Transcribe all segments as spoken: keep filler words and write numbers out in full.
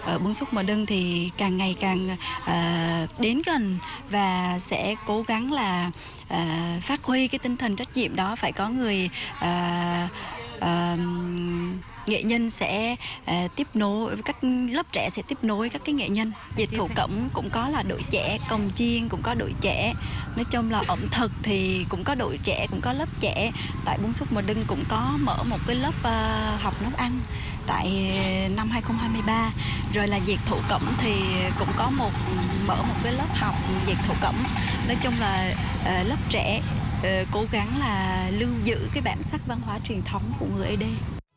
ở Buôn Xúc Mờ Đưng thì càng ngày càng uh, đến gần và sẽ cố gắng là uh, phát huy cái tinh thần trách nhiệm đó. Phải có người uh, uh, nghệ nhân sẽ uh, tiếp nối, các lớp trẻ sẽ tiếp nối các cái nghệ nhân. Dệt thổ cẩm cũng có là đội trẻ, cồng chiên cũng có đội trẻ. Nói chung là ẩm thực thì cũng có đội trẻ, cũng có lớp trẻ. Tại Buôn Xúc Mờ Đưng cũng có mở một cái lớp uh, học nấu ăn tại năm hai không hai ba. Rồi là dệt thổ cẩm thì cũng có một mở một cái lớp học dệt thổ cẩm. Nói chung là uh, lớp trẻ uh, cố gắng là lưu giữ cái bản sắc văn hóa truyền thống của người Ê Đê.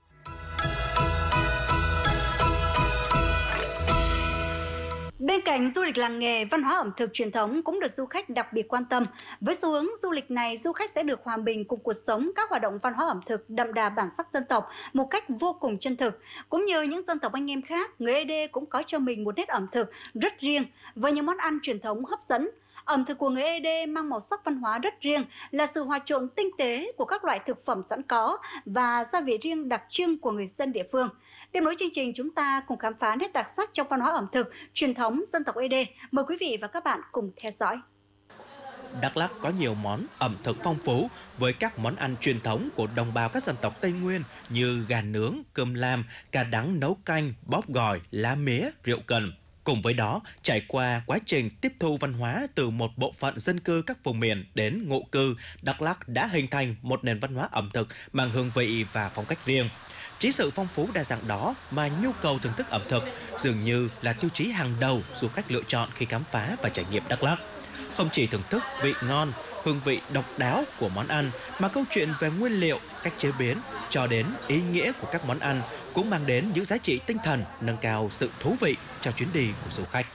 Bên cạnh du lịch làng nghề, văn hóa ẩm thực truyền thống cũng được du khách đặc biệt quan tâm. Với xu hướng du lịch này, du khách sẽ được hòa mình cùng cuộc sống, các hoạt động văn hóa ẩm thực đậm đà bản sắc dân tộc một cách vô cùng chân thực. Cũng như những dân tộc anh em khác, người Ê Đê cũng có cho mình một nét ẩm thực rất riêng với những món ăn truyền thống hấp dẫn. Ẩm thực của người Ê Đê mang màu sắc văn hóa rất riêng, là sự hòa trộn tinh tế của các loại thực phẩm sẵn có và gia vị riêng đặc trưng của người dân địa phương. Tiếp nối chương trình, chúng ta cùng khám phá nét đặc sắc trong văn hóa ẩm thực truyền thống dân tộc Ê Đê. Mời quý vị và các bạn cùng theo dõi. Đắk Lắk có nhiều món ẩm thực phong phú với các món ăn truyền thống của đồng bào các dân tộc Tây Nguyên như gà nướng, cơm lam, cà đắng nấu canh, bóp gỏi, lá mía, rượu cần. Cùng với đó, trải qua quá trình tiếp thu văn hóa từ một bộ phận dân cư các vùng miền đến ngụ cư, Đắk Lắk đã hình thành một nền văn hóa ẩm thực mang hương vị và phong cách riêng. Chính sự phong phú đa dạng đó mà nhu cầu thưởng thức ẩm thực dường như là tiêu chí hàng đầu du khách lựa chọn khi khám phá và trải nghiệm Đắk Lắk. Không chỉ thưởng thức vị ngon, hương vị độc đáo của món ăn, mà câu chuyện về nguyên liệu, cách chế biến cho đến ý nghĩa của các món ăn cũng mang đến những giá trị tinh thần, nâng cao sự thú vị cho chuyến đi của du khách.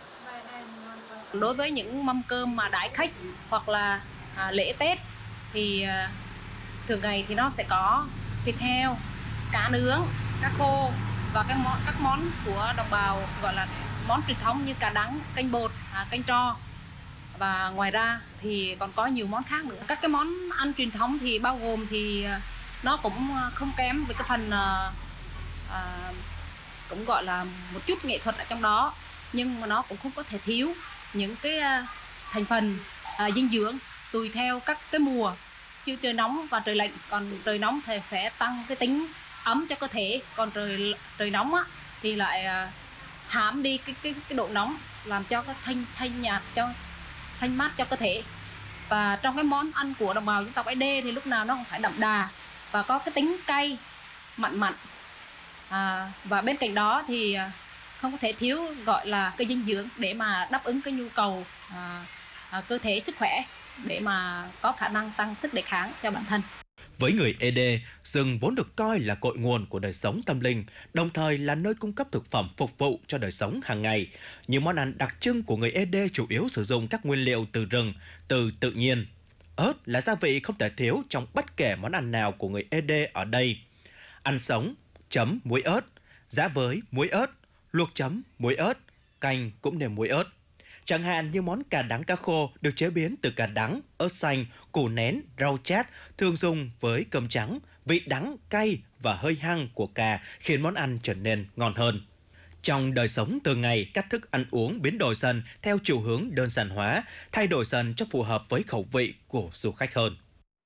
Đối với những mâm cơm mà đãi khách hoặc là à, lễ Tết thì à, thường ngày thì nó sẽ có thịt heo, cá nướng, cá khô và các món các món của đồng bào gọi là món truyền thống như cà đắng, canh bột, à, canh tro. Và ngoài ra thì còn có nhiều món khác nữa. Các cái món ăn truyền thống thì bao gồm thì nó cũng không kém với cái phần à, à, cũng gọi là một chút nghệ thuật ở trong đó, nhưng mà nó cũng không có thể thiếu những cái à, thành phần à, dinh dưỡng tùy theo các cái mùa. Chứ trời nóng và trời lạnh, còn trời nóng thì sẽ tăng cái tính ấm cho cơ thể, còn trời trời nóng á thì lại à, hãm đi cái cái cái độ nóng, làm cho cái thanh thanh nhạt cho thanh mát cho cơ thể. Và trong cái món ăn của đồng bào dân tộc Ê Đê thì lúc nào nó cũng phải đậm đà và có cái tính cay mặn mặn, à, và bên cạnh đó thì không có thể thiếu gọi là cái dinh dưỡng để mà đáp ứng cái nhu cầu à, à, cơ thể sức khỏe, để mà có khả năng tăng sức đề kháng cho bản thân. Với người Ê Đê, rừng vốn được coi là cội nguồn của đời sống tâm linh, đồng thời là nơi cung cấp thực phẩm phục vụ cho đời sống hàng ngày. Những món ăn đặc trưng của người Ê Đê chủ yếu sử dụng các nguyên liệu từ rừng, từ tự nhiên. Ớt là gia vị không thể thiếu trong bất kể món ăn nào của người Ê Đê ở đây. Ăn sống, chấm muối ớt, giã với muối ớt, luộc chấm muối ớt, canh cũng nêm muối ớt. Chẳng hạn như món cà đắng cá khô được chế biến từ cà đắng, ớt xanh, củ nén, rau chát, thường dùng với cơm trắng, vị đắng, cay và hơi hăng của cà khiến món ăn trở nên ngon hơn. Trong đời sống thường ngày, cách thức ăn uống biến đổi dần theo chiều hướng đơn giản hóa, thay đổi dần cho phù hợp với khẩu vị của du khách hơn.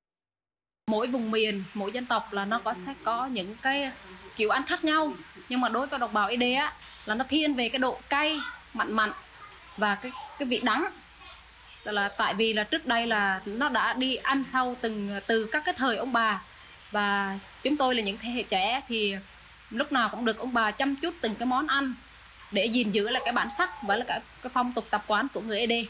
Mỗi vùng miền, mỗi dân tộc là nó có sẽ có những cái kiểu ăn khác nhau, nhưng mà đối với đồng bào Ê Đê á là nó thiên về cái độ cay, mặn mặn và cái cái vị đắng. Đó là tại vì là trước đây là nó đã đi ăn sâu từng từ các cái thời ông bà, và chúng tôi là những thế hệ trẻ thì lúc nào cũng được ông bà chăm chút từng cái món ăn để gìn giữ lại cái bản sắc và là cái, cái phong tục tập quán của người Ê Đê.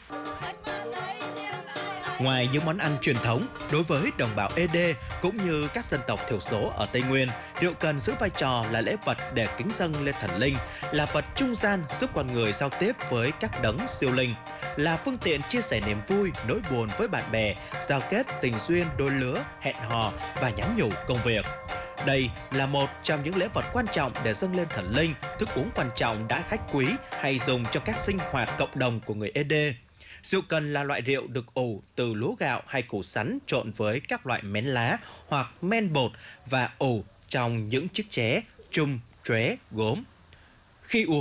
Ngoài những món ăn truyền thống, đối với đồng bào Ê Đê cũng như các dân tộc thiểu số ở Tây Nguyên, rượu cần giữ vai trò là lễ vật để kính dâng lên thần linh, là vật trung gian giúp con người giao tiếp với các đấng siêu linh, là phương tiện chia sẻ niềm vui, nỗi buồn với bạn bè, giao kết tình duyên đôi lứa, hẹn hò và nhắn nhủ công việc. Đây là một trong những lễ vật quan trọng để dâng lên thần linh, thức uống quan trọng đã khách quý hay dùng trong các sinh hoạt cộng đồng của người Ê Đê. Rượu cần là loại rượu được ủ từ lúa gạo hay củ sắn trộn với các loại mén lá hoặc men bột và ủ trong những chiếc chén, chum, tréo, gốm. Khi uống